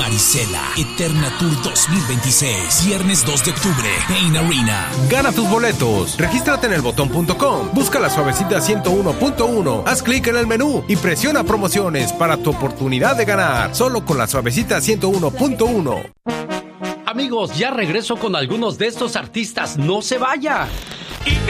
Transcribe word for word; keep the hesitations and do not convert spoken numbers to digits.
Marisela, Eterna Tour dos mil veintiséis, viernes dos de octubre, Pain Arena. Gana tus boletos. Regístrate en el botón punto com. Busca la Suavecita ciento uno punto uno. Haz clic en el menú y presiona promociones para tu oportunidad de ganar. Solo con la Suavecita ciento uno punto uno. Amigos, ya regreso con algunos de estos artistas. ¡No se vaya! ¿Y qué